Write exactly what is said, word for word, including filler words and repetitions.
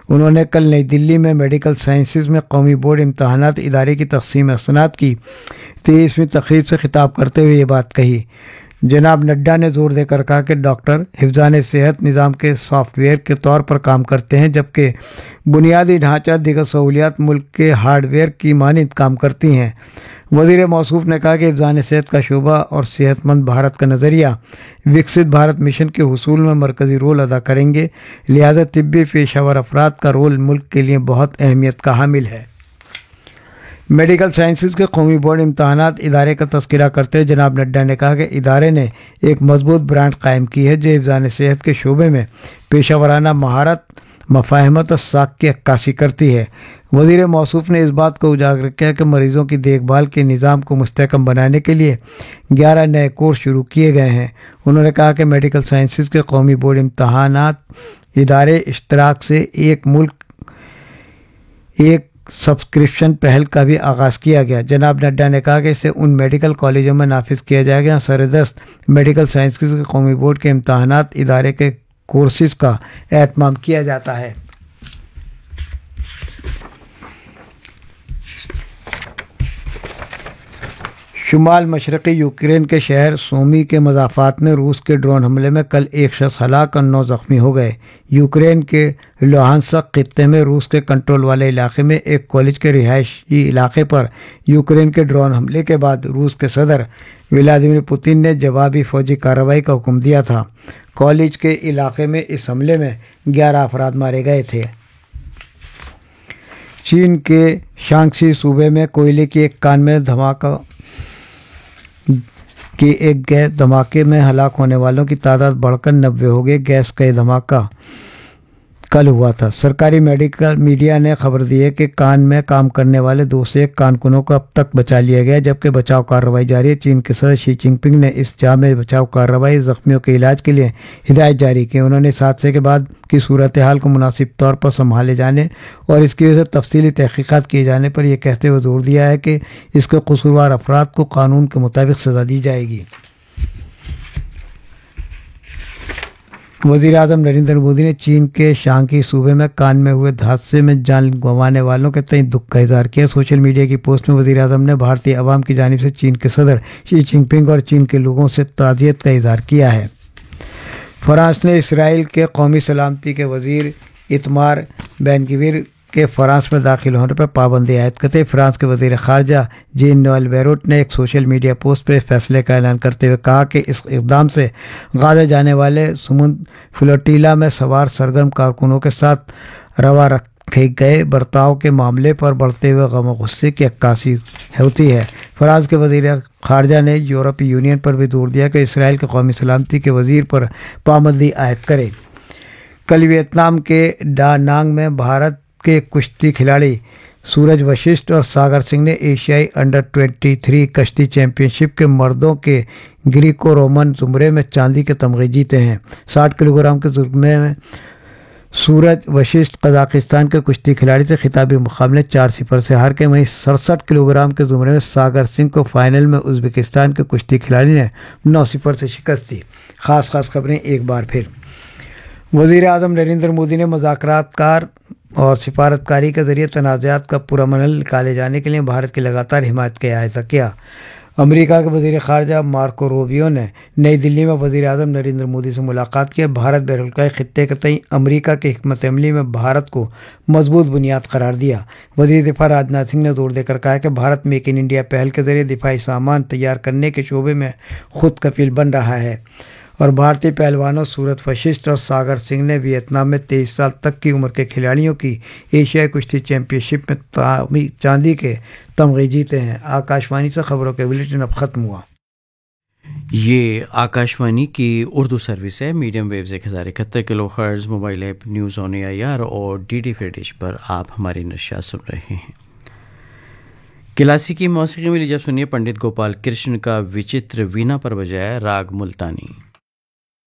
انہوں نے کل نئی دلی میں میڈیکل سائنسز میں قومی بورڈ امتحانات ادارے کی تقسیم اسناد کی تیئیسویں تقریب سے خطاب کرتے ہوئے یہ بات کہی۔ جناب نڈا نے زور دے کر کہا کہ ڈاکٹر حفظان صحت نظام کے سافٹ ویئر کے طور پر کام کرتے ہیں، جبکہ بنیادی ڈھانچہ دیگر سہولیات ملک کے ہارڈ ویئر کی مانند کام کرتی ہیں۔ وزیر موصوف نے کہا کہ حفظان صحت کا شعبہ اور صحت مند بھارت کا نظریہ وکست بھارت مشن کے حصول میں مرکزی رول ادا کریں گے، لہذا طبی پیشہ ور افراد کا رول ملک کے لیے بہت اہمیت کا حامل ہے۔ میڈیکل سائنسز کے قومی بورڈ امتحانات ادارے کا تذکرہ کرتے ہوئے جناب نڈا نے کہا کہ ادارے نے ایک مضبوط برانڈ قائم کی ہے جو حفظان صحت کے شعبے میں پیشہ ورانہ مہارت، مفاہمت اور ساکھ کی عکاسی کرتی ہے۔ وزیر موصوف نے اس بات کو اجاگر کیا کہ مریضوں کی دیکھ بھال کے نظام کو مستحکم بنانے کے لیے گیارہ نئے کورس شروع کیے گئے ہیں۔ انہوں نے کہا کہ میڈیکل سائنسز کے قومی بورڈ امتحانات ادارے اشتراک سے ایک ملک ایک سبسکرپشن پہل کا بھی آغاز کیا گیا۔ جناب نڈا نے کہا کہ اسے ان میڈیکل کالجوں میں نافذ کیا جائے گا سردست میڈیکل سائنسز کے قومی بورڈ کے امتحانات ادارے کے کورسز کا اہتمام کیا جاتا ہے۔ شمال مشرقی یوکرین کے شہر سومی کے مضافات میں روس کے ڈرون حملے میں کل ایک شخص ہلاک اور نو زخمی ہو گئے۔ یوکرین کے لوہانسک خطے میں روس کے کنٹرول والے علاقے میں ایک کالج کے رہائشی علاقے پر یوکرین کے ڈرون حملے کے بعد روس کے صدر ولادیمیر پوتن نے جوابی فوجی کارروائی کا حکم دیا تھا۔ کالج کے علاقے میں اس حملے میں گیارہ افراد مارے گئے تھے۔ چین کے شانگسی صوبے میں کوئلے کی ایک کان میں دھماکہ کہ ایک گیس دھماکے میں ہلاک ہونے والوں کی تعداد بڑھ کر نوے ہو گئی۔ گیس کا یہ دھماکہ کل ہوا تھا۔ سرکاری میڈیکل میڈیا نے خبر دی ہے کہ کان میں کام کرنے والے دو سے ایک کارکنوں کو اب تک بچا لیا گیا، جبکہ بچاؤ کارروائی جاری ہے۔ چین کے صدر شی جن پنگ نے اس جامع بچاؤ کارروائی زخمیوں کے علاج کے لیے ہدایت جاری کی۔ انہوں نے اس حادثے کے بعد کی صورتحال کو مناسب طور پر سنبھالے جانے اور اس کی وجہ سے تفصیلی تحقیقات کیے جانے پر یہ کہتے ہوئے زور دیا ہے کہ اس کے قصوروار افراد کو قانون کے مطابق سزا دی جائے گی۔ وزیر اعظم نریندر مودی نے چین کے شانگحی صوبے میں کان میں ہوئے حادثے میں جان گنوانے والوں کے تئیں دکھ کا اظہار کیا۔ سوشل میڈیا کی پوسٹ میں وزیر اعظم نے بھارتی عوام کی جانب سے چین کے صدر شی جن پنگ اور چین کے لوگوں سے تعزیت کا اظہار کیا ہے۔ فرانس نے اسرائیل کے قومی سلامتی کے وزیر ایتمار بین گویر کے فرانس میں داخل ہونے پر پابندی عائد کرتے ہوئے فرانس کے وزیر خارجہ جین نوئل بیروٹ نے ایک سوشل میڈیا پوسٹ پر اس فیصلے کا اعلان کرتے ہوئے کہا کہ اس اقدام سے غزہ جانے والے سمند فلوٹیلا میں سوار سرگرم کارکنوں کے ساتھ روا رکھے گئے برتاؤ کے معاملے پر بڑھتے ہوئے غم و غصے کی عکاسی ہوتی ہے۔ فرانس کے وزیر خارجہ نے یورپی یونین پر بھی زور دیا کہ اسرائیل کے قومی سلامتی کے وزیر پر پابندی عائد کرے۔ کل ویتنام کے ڈا نانگ میں بھارت کے کشتی کھلاڑی سورج وششٹھ اور ساگر سنگھ نے ایشیائی انڈر ٹوئنٹی تھری کشتی چیمپئن شپ کے مردوں کے گریکو رومن زمرے میں چاندی کے تمغے جیتے ہیں۔ ساٹھ کلو گرام کے زمرے میں سورج وششٹھ قزاقستان کے کشتی کھلاڑی سے خطابی مقابلے چار صفر سے ہار کے، وہیں سڑسٹھ کلو گرام کے زمرے میں ساگر سنگھ کو فائنل میں ازبکستان کے کشتی کھلاڑی نے نو صفر سے شکست دی۔ خاص خاص خبریں ایک بار پھر۔ وزیر اعظم نریندر مودی نے مذاکرات کار اور سفارتکاری کے ذریعے تنازعات کا پرامن حل نکالے جانے کے لیے بھارت کی لگاتار حمایت کا اعادہ کیا۔ امریکہ کے وزیر خارجہ مارکو روبیو نے نئی دلی میں وزیر اعظم نریندر مودی سے ملاقات کی۔ بھارت بین الاقوامی خطے کے تئیں امریکہ کی حکمت عملی میں بھارت کو مضبوط بنیاد قرار دیا۔ وزیر دفاع راجناتھ سنگھ نے زور دے کر کہا کہ بھارت میک ان انڈیا پہل کے ذریعے دفاعی سامان تیار کرنے کے شعبے میں خود کفیل بن رہا ہے، اور بھارتی پہلوانوں سورج وششٹھ اور ساگر سنگھ نے ویتنام میں تیئیس سال تک کی عمر کے کھلاڑیوں کی ایشیائی کشتی چیمپئن شپ میں چاندی کے تمغے جیتے ہیں۔ آکاشوانی سے خبروں کے بلیٹن اب ختم ہوا۔ یہ آکاشوانی کی اردو سروس ہے۔ میڈیم ویوز ایک ہزار اکہتر کلو hertz, mobile app news on a I R اور ڈی ڈی فری ڈش پر آپ ہماری نشریات سن رہے ہیں۔ کلاسیکی موسیقی میں لیجیے سنیے پنڈت گوپال کرشن کا وچتر وینا پر بجایا راگ ملتانی۔